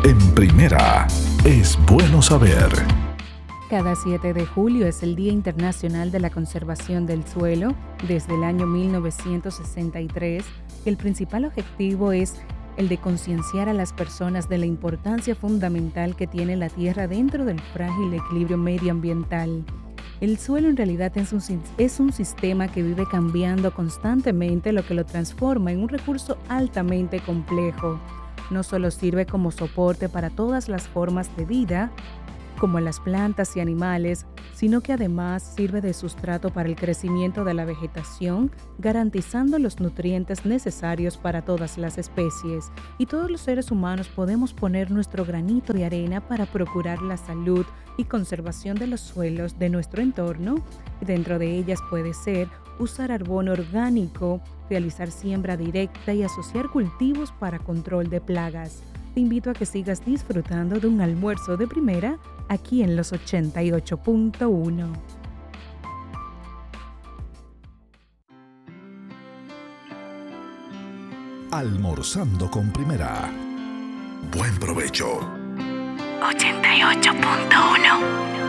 En Primera, es bueno saber. Cada 7 de julio es el Día Internacional de la Conservación del Suelo. Desde el año 1963, el principal objetivo es el de concienciar a las personas de la importancia fundamental que tiene la tierra dentro del frágil equilibrio medioambiental. El suelo en realidad es un sistema que vive cambiando constantemente, lo que lo transforma en un recurso altamente complejo. No solo sirve como soporte para todas las formas de vida, como las plantas y animales, sino que además sirve de sustrato para el crecimiento de la vegetación, garantizando los nutrientes necesarios para todas las especies. Y todos los seres humanos podemos poner nuestro granito de arena para procurar la salud y conservación de los suelos de nuestro entorno. Dentro de ellas puede ser usar abono orgánico, realizar siembra directa y asociar cultivos para control de plagas. Te invito a que sigas disfrutando de un almuerzo de primera aquí en los 88.1. Almorzando con Primera. Buen provecho. 88.1